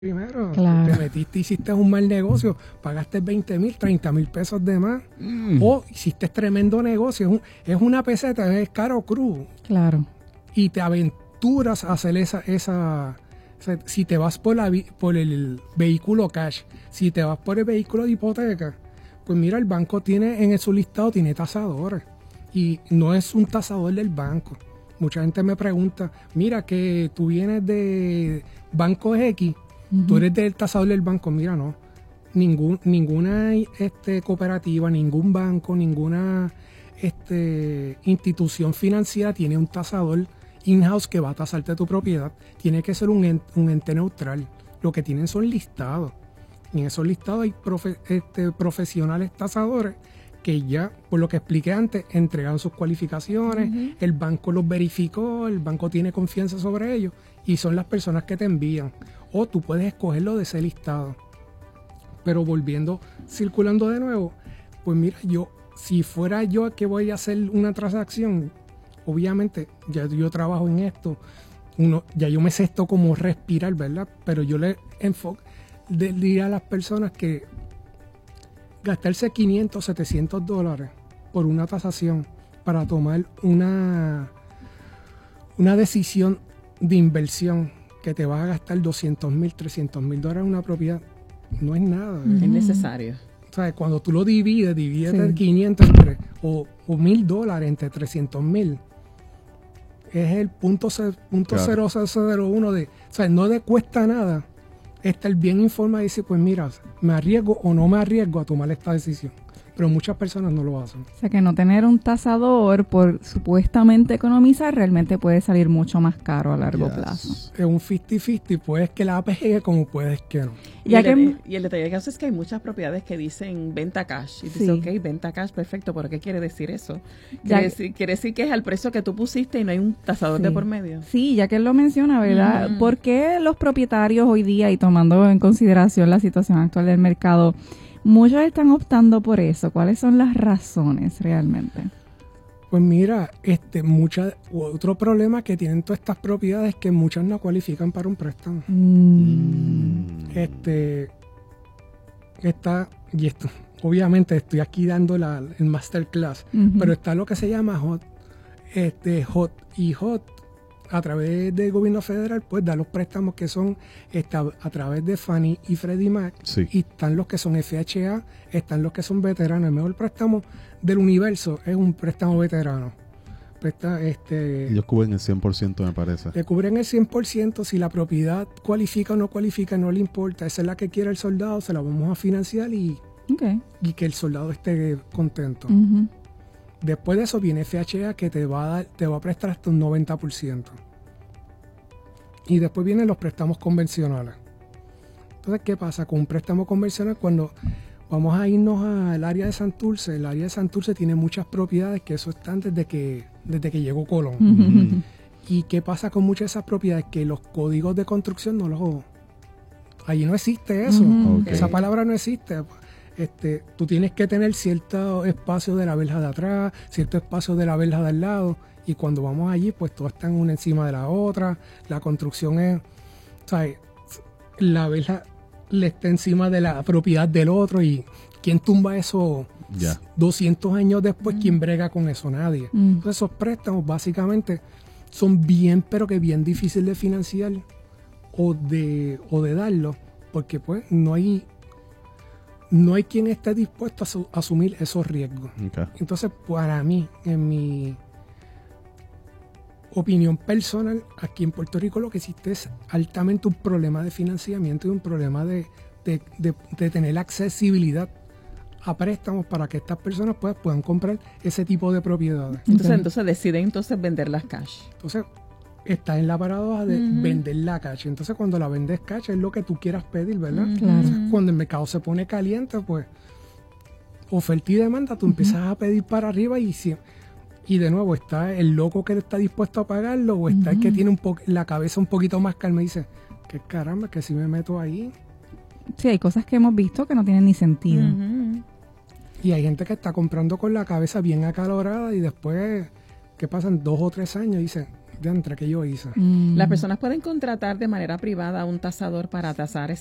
primero. Claro. Te metiste, hiciste un mal negocio, pagaste 20,000, 30,000 pesos de más. O hiciste tremendo negocio, es una peseta, es caro cruz. Claro. Y te aventuras a hacer si te vas por el vehículo cash, si te vas por el vehículo de hipoteca, pues mira, el banco tiene en su listado, tiene tasadores. Y no es un tasador del banco. Mucha gente me pregunta, mira que tú vienes de Banco X, tú eres del tasador del banco. Mira, no. Ninguna cooperativa, ningún banco, ninguna institución financiera tiene un tasador in-house que va a tasarte tu propiedad. Tiene que ser un ente neutral. Lo que tienen son listados. Y en esos listados hay profesionales tasadores que ya, por lo que expliqué antes, entregan sus cualificaciones, el banco los verificó, el banco tiene confianza sobre ellos y son las personas que te envían. O tú puedes escogerlo de ese listado. Pero circulando de nuevo, pues mira, si fuera yo que voy a hacer una transacción, obviamente ya yo trabajo en esto, ya yo me sé esto como respirar, ¿verdad? Pero yo le diría a las personas que gastarse $500, $700 por una tasación para tomar una decisión de inversión que te vas a gastar $200,000, $300,000 en una propiedad, no es nada. Es necesario. O sea, cuando tú lo divides Sí. el 500 o $1,000 entre 300,000, es el punto 0001 de, o sea, no le cuesta nada estar bien informado y decir, pues mira, me arriesgo o no me arriesgo a tomar esta decisión. Pero muchas personas no lo hacen. O sea que no tener un tasador por supuestamente economizar realmente puede salir mucho más caro a largo plazo. Es un 50-50, puedes que la pegue como puedes que no. Y el detalle del caso es que hay muchas propiedades que dicen venta cash. Y Sí. dices, ok, venta cash, perfecto, pero ¿qué quiere decir eso? Ya- Quiere decir que es al precio que tú pusiste y no hay un tasador Sí. de por medio. Sí, ya que él lo menciona, ¿verdad? Ujú. ¿Por qué los propietarios hoy día, y tomando en consideración la situación actual del mercado, muchos están optando por eso? ¿Cuáles son las razones realmente? Pues mira, otro problema que tienen todas estas propiedades es que muchas no cualifican para un préstamo. Obviamente estoy aquí dando el masterclass, Ujú. pero está lo que se llama HOT. HOT a través del gobierno federal pues da los préstamos que son a través de Fannie y Freddie Mac, Sí. y están los que son FHA, están los que son veteranos. El mejor préstamo del universo es un préstamo veterano. Ellos cubren el 100%, me parece. Le cubren el 100%, si la propiedad cualifica o no cualifica, no le importa. Esa es la que quiere el soldado, se la vamos a financiar y que el soldado esté contento. Ujú. Después de eso viene FHA, que te va a prestar hasta un 90%. Y después vienen los préstamos convencionales. Entonces, ¿qué pasa con un préstamo convencional? Cuando vamos a irnos al área de Santurce, el área de Santurce tiene muchas propiedades que eso están desde que llegó Colón. Ujú. ¿Y qué pasa con muchas de esas propiedades? Que los códigos de construcción allí no existe eso. Ujú. Ok. Esa palabra no existe. Tú tienes que tener cierto espacio de la verja de atrás, cierto espacio de la verja de al lado, y cuando vamos allí, pues todas están una encima de la otra. La construcción la verja le está encima de la propiedad del otro, y ¿quién tumba eso? Ya. 200 años después, ¿quién brega con eso? Nadie. Entonces, esos préstamos básicamente son bien, pero que bien difícil de financiar o de darlo, porque pues no hay quien esté dispuesto a asumir esos riesgos. Ok. Entonces, para mí, en mi opinión personal, aquí en Puerto Rico lo que existe es altamente un problema de financiamiento y un problema de tener accesibilidad a préstamos para que estas personas puedan comprar ese tipo de propiedades. Entonces deciden venderlas cash. Entonces, está en la paradoja de vender la cash. Entonces, cuando la vendes cash es lo que tú quieras pedir, ¿verdad? Claro. Entonces, cuando el mercado se pone caliente, pues, oferta y demanda, tú empiezas a pedir para arriba y de nuevo está el loco que está dispuesto a pagarlo, o está el que tiene la cabeza un poquito más calma y dice, qué caramba, que si me meto ahí. Sí, hay cosas que hemos visto que no tienen ni sentido. Y hay gente que está comprando con la cabeza bien acalorada y después, que pasan 2 o 3 años, y dicen, De entre que yo hice. Las personas pueden contratar de manera privada a un tasador para tasar